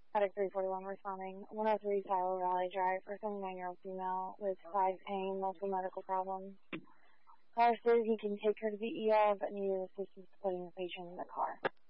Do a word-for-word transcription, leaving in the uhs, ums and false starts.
Medic three forty-one responding. one oh three Tyler Valley Drive for seventy-nine-year-old female with side pain, multiple medical problems. Caller says he can take her to the E R, but needed assistance putting the patient in the car.